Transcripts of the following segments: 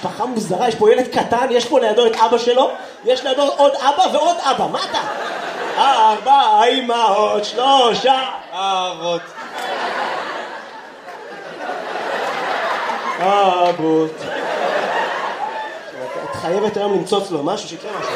משפחה מוזרה, יש פה ילד קטן, יש פה לידו את אבא שלו, יש לידו עוד אבא ועוד אבא, מה אתה? 4 אמהות, 3 אבות. אבות. את חייבת היום למצוץ לו משהו שיקרה משהו.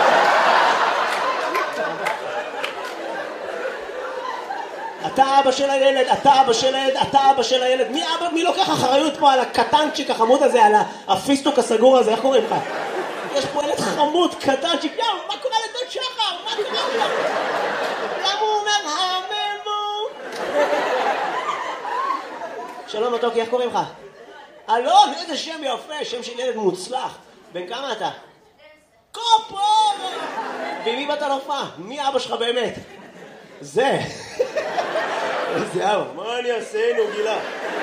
אתה אבא של הילד, אתה אבא של הילד, אתה אבא של הילד. מי לוקח אחריות פה על הקטנצ'יק החמוד הזה, על הפיסטוק הסגור הזה, איך קוראים לך? יש פה ילד חמוד, קטנצ'יק, מה קורה לדוד שחר? מה קורה לו? למה הוא אומר הממו? שלום מתוקי, איך קוראים לך? אלון, איזה שם יפה, שם של ילד מוצלח. בן כמה אתה? קופו! ומי באת להופעה? מי אבא שלך באמת? זה. איזה אבא, מה אני אעשה, גילה?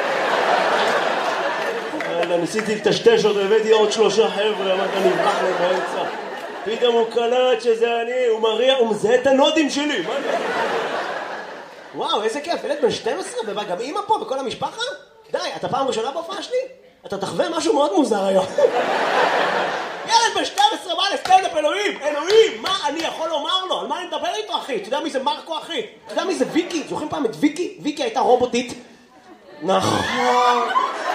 ניסיתי לטשטש אותו, הבאתי עוד 3 חבר'ה, אמרת נברח להם באמצע. פתאום הוא קלט שזה אני, הוא מריע, הוא מזהה את הנודים שלי. וואו, איזה כיף, ילד בן 12, וגם אמא פה וכל המשפחה? די, אתה פעם ראשונה בהופעה שלי? אתה תחווה משהו מאוד מוזר היום. ילד בן 12 בא לסטנדאפ, אלוהים, מה אני יכול לומר לו? על מה אני מדבר איתו, אחי? אתה יודע מי זה מרקו, אחי? אתה יודע מי זה ויקי? זוכרים פעם את ויקי? ויקי הייתה רובוטית. נכון.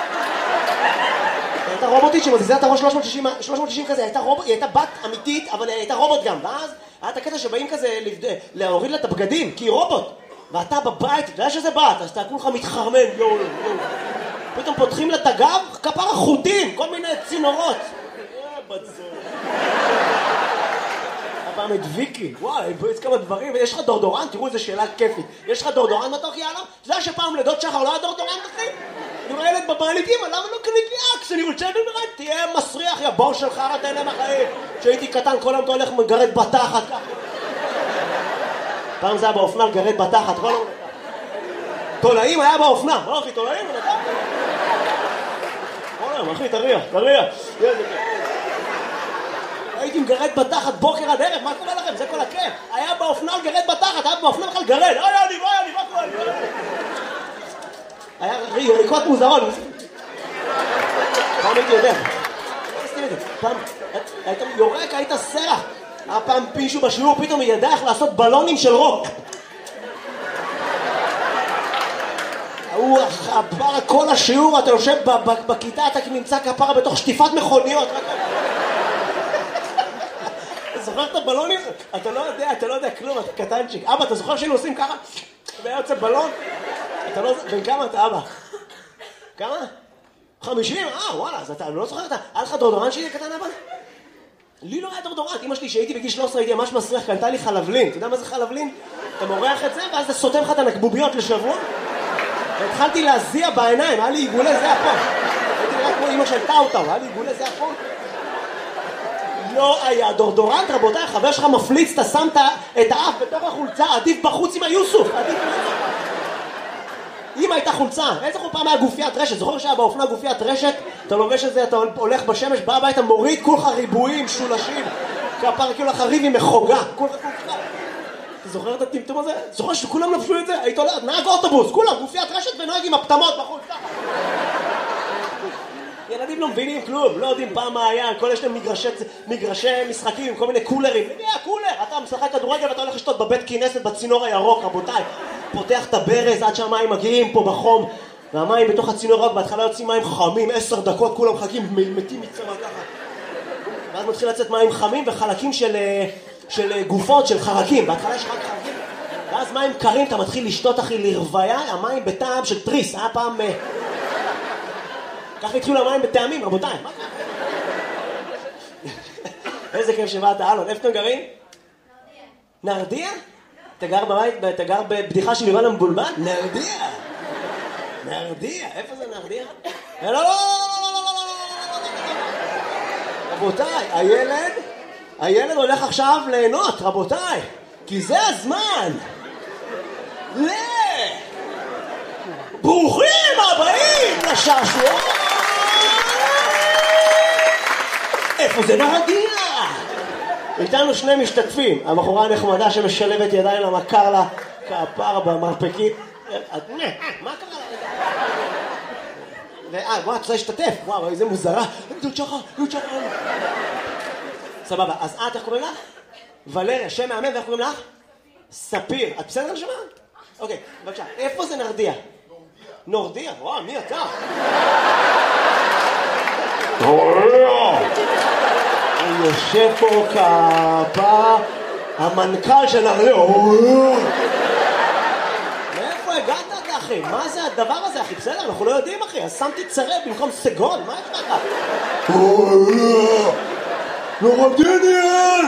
הייתה רובוטית שמזיזה את הראש 360 כזה, היא הייתה בת אמיתית, אבל היא הייתה רובוט גם. ואז היה את הקטע שבאים כזה להוריד לה את הבגדים, כי היא רובוט. ואתה בבית, אתה יודע שזה בת, אז אתה כולך מתחרמן, יואו. פתאום פותחים לה את הגב, כפרה חוטים, כל מיני צינורות. הפעם את ויקי, וואי, יש כמה דברים, ויש לך דורדורן, תראו איזה שאלה כיפית. יש לך דורדורן מתוק יאללה? אתה יודע שפעם לדוד שחר לא היה דורדורן אחי? אני רואה ילד בבעליתים, למה לא קנית לי אקס? אני רוצה לדבר, תהיה מסריח, יא בור שלך, תן להם החיים. כשהייתי קטן, כל היום אתה הולך מגרד בתחת ככה. פעם זה היה באופנה לגרד בתחת, כל היום. תולעים היה באופנה, מה אחי, תולעים? כל היום, אחי, תריח. הייתי מגרד בתחת בוקר עד ערב, מה קורה לכם? זה כל הכיף. היה באופנה לגרד בתחת, היה באופנה בכלל גרד. היה לי, מה קורה לי? היה יריקות מוזרות. פעם הייתי יודע. פעם היית יורק, היית סרח. היה פעם מישהו בשיעור, פתאום ידע איך לעשות בלונים של רוק. הוא הפרה כל השיעור, אתה יושב בכיתה, אתה נמצא כפרה בתוך שטיפת מכוניות. אתה זוכר את הבלונים? אתה לא יודע כלום, אתה קטנצ'יק. אבא, אתה זוכר שהיינו עושים ככה? והיה יוצא בלון? אתה לא... בן כמה אתה, אבא? כמה? 50? וואלה, אז אתה לא זוכר אתה... היה לך דורדורן שלי קטן, אבא? לי לא היה דורדורן. אמא שלי שהייתי בגיל 13 הייתי ממש מסריח, קנתה לי חלבלין. אתה יודע מה זה חלבלין? אתה מורח את זה ואז זה סותם לך את הנקבוביות לשבוע. והתחלתי להזיע בעיניים, היה לי עיגולי זיע פה. הייתי נראה כמו אמא של טאוטאו, היה לי עיגולי זיע פה. לא היה דורדורנט, רבותיי, חבר שלך מפליץ, אתה שמת את האף בתוך החולצה, עדיף בחוץ עם היוסוף, עדיף בחוץ. אם הייתה חולצה, איזה פעם היה גופיית רשת, זוכר שהיה באופנה גופיית רשת, אתה לובש את זה, אתה הולך בשמש, בא הביתה, מוריד כולך ריבועים, שולשים, כפר כאילו לך ריב עם מחוגה, כולך. אתה זוכר את הטמטום הזה? זוכר שכולם לבשו את זה? היית הולך, נהג אוטובוס, כולם, גופיית רשת ונהג עם הפטמות בחוץ, ככה. ילדים לא מבינים כלום, לא יודעים פעם מה היה, כל יש להם מגרשי משחקים עם כל מיני קולרים. מי הקולר? אתה משחק כדורגל ואתה הולך לשתות בבית כנסת בצינור הירוק, רבותיי. פותח את הברז עד שהמים מגיעים פה בחום, והמים בתוך הצינור הירוק, בהתחלה יוצאים מים חמים, 10 דקות כולם מחכים, מתים מצמא ככה. ואז מתחיל לצאת מים חמים וחלקים של גופות, של חרקים. בהתחלה יש רק חרקים, ואז מים קרים, אתה מתחיל לשתות אחי לרוויה, המים בטעם של טריס, היה פעם... ככה התחילו המים בטעמים, רבותיי. מה קרה? איזה כיף שבאת, אלון. איפה אתם גרים? נרדיה. נרדיה? אתה גר בבדיחה של יובל המבולבל? נרדיה. איפה זה נרדיה? לא. רבותיי, הילד הולך עכשיו ליהנות, רבותיי. כי זה הזמן. ברוכים הבאים לשעשוע. איפה זה נרדיה? איתנו 2 משתתפים. הבחורה הנחמדה שמשלבת ידיים למכר לה כפר במרפקית. מה קרה? וואי, את רוצה להשתתף? וואו, איזה מוזרה. דוד שחר. סבבה, אז איך קוראים לך? ולריה, שם מאמן, ואיך קוראים לך? ספיר. את בסדר לשמה? אוקיי, בבקשה. איפה זה נרדיה? נורדיה? וואו, מי אתה? אני יושב פה כפה, המנכ"ל של נרדיה. מאיפה הגעת אתה, אחי? מה זה הדבר הזה, אחי? בסדר, אנחנו לא יודעים, אחי. אז שמתי צרב במקום סגול, מה יש לך? נורדיניאל!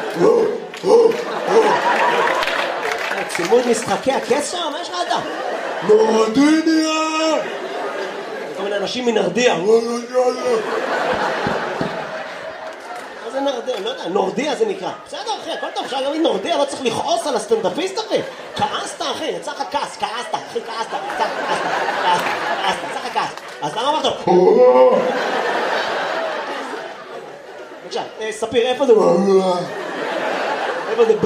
צימוד משחקי הקסר? מה יש לך אתה? נורדיניאל! כל מיני אנשים מנרדיה. מה זה נרדיה? לא יודע, נורדיה זה נקרא. בסדר אחי, הכל טוב, אפשר גם נורדיה, לא צריך לכעוס על הסטנדאפיסט אחי. כעסת אחי, יצא לך כעס, כעסת, אחי כעסת, יצא לך כעס. אז למה אמרת? בבקשה, ספיר, איפה זה? איפה זה?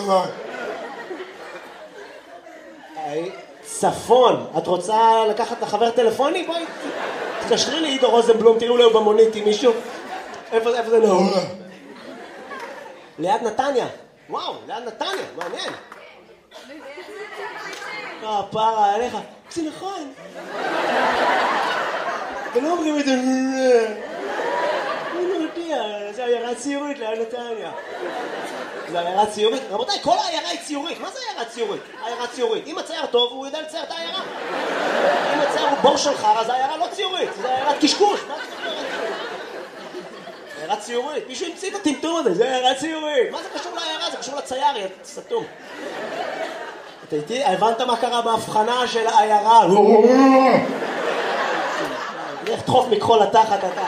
צפון, את רוצה לקחת לחבר טלפוני? בואי, תקשרי לי עידו רוזנבלום, תראו לו במונית עם מישהו. איפה זה נאו? ליד נתניה. וואו, ליד נתניה, מעניין. פרה עליך. זה נכון. אתם לא אומרים את זה. אני לא יודע, זה עיירה ציורית ליד נתניה. זה עיירה ציורית? רבותיי, כל העיירה היא ציורית. מה זה עיירה ציורית? עיירה ציורית. אם הצייר טוב, הוא יודע לצייר את העיירה. אם הצייר הוא בור של חרא, זה עיירה לא ציורית. זה עיירת קשקוש. מה זה עיירה ציורית? מישהו המציא את הטמטום הזה, זה עיירה ציורית. מה זה קשור לעיירה? זה קשור לצייר, יא סתום. אתה איתי? הבנת מה קרה בהבחנה של העיירה? איך תחוף מכחול לתחת אתה.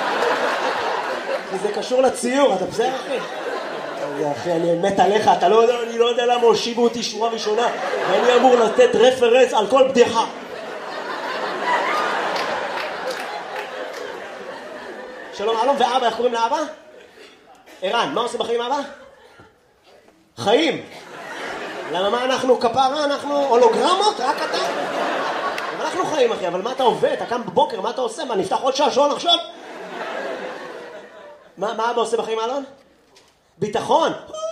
כי זה קשור לציור, אתה בסדר אחי? אחי, אני מת עליך, אני לא יודע למה הושיבו אותי שורה ראשונה ואני אמור לתת רפרנס על כל בדיחה. שלום, אלון ואבא, איך קוראים לאבא? ערן, מה עושים בחיים אבא? חיים. למה מה אנחנו כפרה? אנחנו הולוגרמות? רק אתה? אבל אנחנו חיים אחי, אבל מה אתה עובד? אתה קם בבוקר, מה אתה עושה? מה, נפתח עוד שעון עכשיו? מה אבא עושה בחיים אלון? ביטחון.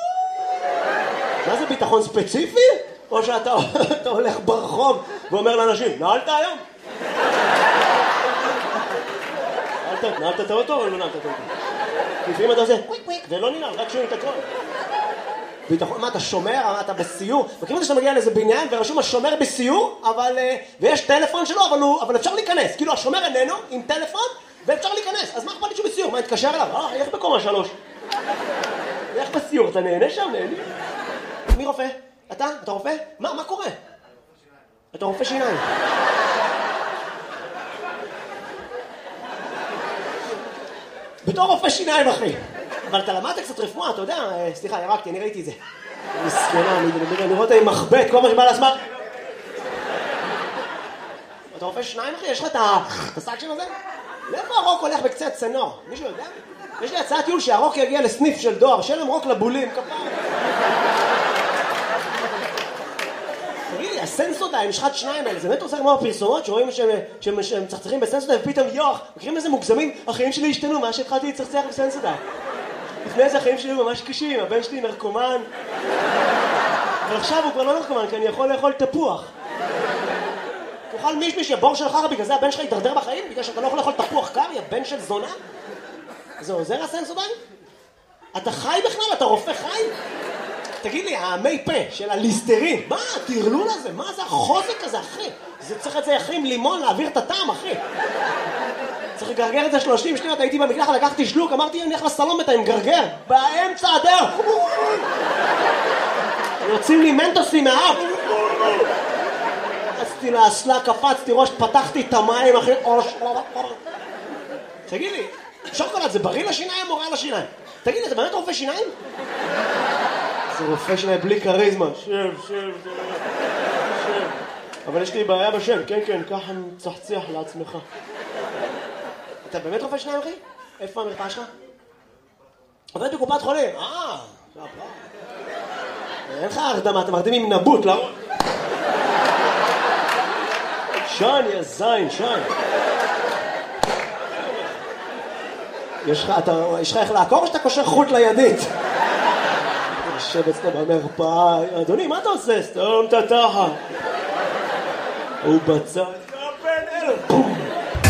מה זה ביטחון ספציפי? או שאתה הולך ברחוב ואומר לאנשים, נעלת היום? נעלת את האוטו או לא נעלת את האוטו? לפעמים אתה עושה קוויק קוויק ולא ננעל, רק שומעים את הכל. ביטחון, מה אתה שומר? אתה בסיור? מכירים את שאתה מגיע לאיזה בניין ורשום השומר בסיור, ויש טלפון שלו, אבל אפשר להיכנס. כאילו השומר איננו עם טלפון ואפשר להיכנס. אז מה אכפת לי שהוא בסיור? מה, נתקשר אליו? איך בקומה 3? איך בסיור? אתה נהנה שם? נהנה? מי רופא? אתה? אתה רופא? מה קורה? אתה רופא שיניים. בתור רופא שיניים אחי. אבל אתה למדת קצת רפואה, אתה יודע, סליחה, ירקתי, אני ראיתי את זה. מסכנה, אני רואה אותה עם מחבט, כל מה שבא לעצמה. אתה רופא שיניים אחי? יש לך את הסאקשן הזה? לאיפה הרוק הולך בקצה הצינור? מישהו יודע? יש לי הצעת טיול שהרוק יגיע לסניף של דואר, שאין להם רוק לבולים, כפר. תראי לי, הסנסודיים, יש לך את שניים האלה, זה באמת עושה כמו הפרסומות שרואים שהם מצחצחים בסנסודיים ופתאום יוח, מכירים איזה מוגזמים? החיים שלי השתנו, מה שהתחלתי לצחצח בסנסודיים. לפני זה החיים שלי ממש קשים, הבן שלי נרקומן. אבל עכשיו הוא כבר לא נרקומן, כי אני יכול לאכול תפוח. תאכל מישהו שהבור שלך, בגלל זה הבן שלך יתדרדר בחיים? בגלל שאתה לא יכול לאכול תפוח קר, יא בן של זונה? זה עוזר הסנסודיים? אתה חי בכלל? אתה רופא חי? תגיד לי, המי פה של הליסטרין, מה התרלול הזה? מה זה החוזק הזה, אחי? זה צריך את זה אחי עם לימון להעביר את הטעם, אחי. צריך לגרגר את זה 30 שניות, הייתי במקלחת, לקחתי שלוק, אמרתי, אני הולך לסלון בינתיים, גרגר, באמצע הדרך. יוצאים לי מנטוסים מהאף. קפצתי לאסלה, קפצתי ראש, פתחתי את המים, אחי. תגיד לי, שוקולד זה בריא לשיניים או רע לשיניים? תגיד לי, אתה באמת רופא שיניים? זה רופא שיניים בלי קריזמה. שב. אבל יש לי בעיה בשם, כן, ככה מצחצח לעצמך. אתה באמת רופא שיניים, אחי? איפה המרפאה שלך? עובד בקופת חולים. אין לך הרדמה, אתה מרדים עם נבוט, לא? שן, יא זין, שן. יש לך איך לעקור או שאתה קושר חוט לידית? יושב אצלו במרפאה, אדוני, מה אתה עושה? סתום את התחת. הוא בצד, בן אלו, בום.